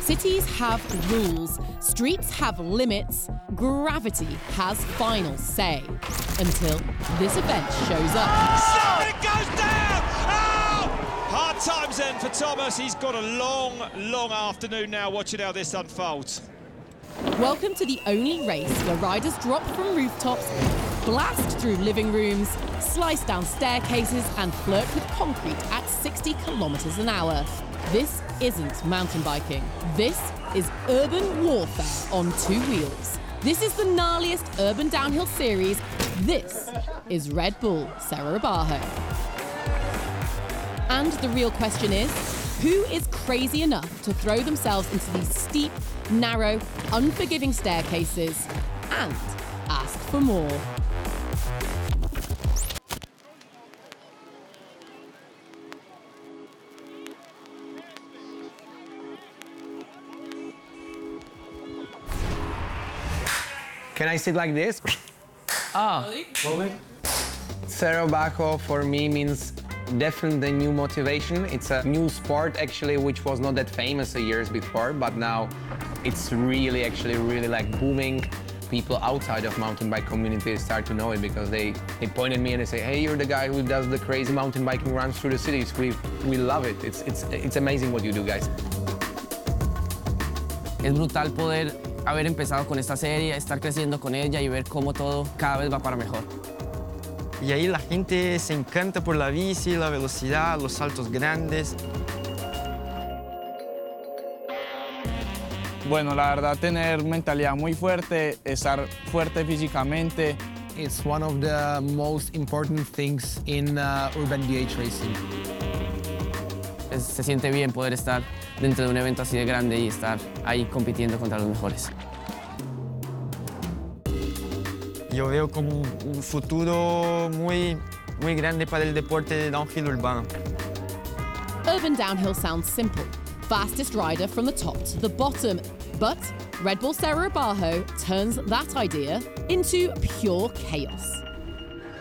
Cities have rules, streets have limits, gravity has final say. Until this event shows up. Oh, it goes down! Oh! Hard times then for Thomas. He's got a long, long afternoon now watching how this unfolds. Welcome to the only race where riders drop from rooftops, blast through living rooms, slice down staircases and flirt with concrete at 60 kilometers an hour. This isn't mountain biking. This is urban warfare on two wheels. This is the gnarliest urban downhill series. This is Red Bull Serra Barro. And the real question is, who is crazy enough to throw themselves into these steep, narrow, unforgiving staircases and ask for more? Can I sit like this? Serra Barro for me means definitely new motivation. It's a new sport actually, which was not that famous years before, but now it's really like booming. People outside of mountain bike community start to know it because they point at me and they say, hey, you're the guy who does the crazy mountain biking runs through the cities. We love it. It's amazing what you do, guys. Es brutal poder haber empezado con esta serie, estar creciendo con ella y ver cómo todo cada vez va para mejor. Y ahí la gente se encanta por la bici, la velocidad, los saltos grandes. Bueno, la verdad, tener mentalidad muy fuerte, estar fuerte físicamente. It's one of the most important things in urban DH racing. Se siente bien poder estar dentro de un evento así de grande y estar ahí compitiendo contra los mejores. Yo veo como un futuro muy grande para el deporte de downhill urbano. Urban downhill sounds simple. Fastest rider from the top to the bottom. But Red Bull Serra Barro turns that idea into pure chaos.